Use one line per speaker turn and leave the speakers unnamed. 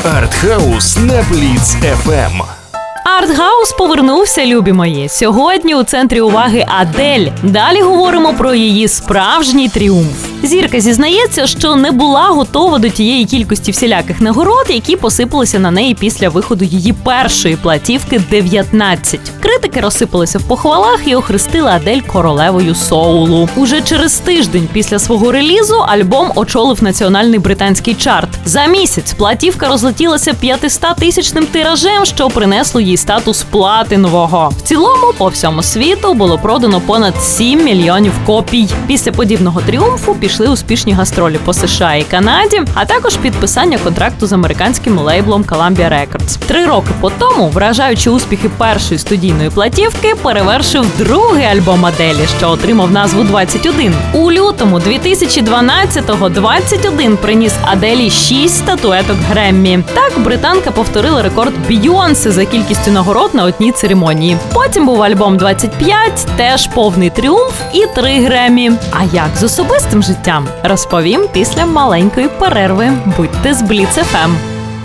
Артхаус на Бліц FM.
Артхаус повернувся, любі мої. Сьогодні у центрі уваги Адель. Далі говоримо про її справжній тріумф. Зірка зізнається, що не була готова до тієї кількості всіляких нагород, які посипалися на неї після виходу її першої платівки «19». Критики розсипалися в похвалах і охрестили Адель королевою соулу. Уже через тиждень після свого релізу альбом очолив національний британський чарт. За місяць платівка розлетілася 500-тисячним тиражем, що принесло їй статус платинового. В цілому, по всьому світу було продано понад 7 мільйонів копій. Після подібного тріумфу пішли успішні гастролі по США і Канаді, а також підписання контракту з американським лейблом Columbia Records. 3 роки по тому, вражаючи успіхи першої студійної платівки, перевершив другий альбом Аделі, що отримав назву «21». У лютому 2012-го «21» приніс Аделі 6 статуеток Греммі. Так, британка повторила рекорд Бейонсе за кількістю нагород на одній церемонії. Потім був альбом «25», теж повний тріумф і 3 Греммі. А як з особистим життям? Розповім після маленької перерви. Будьте з Бліц FM.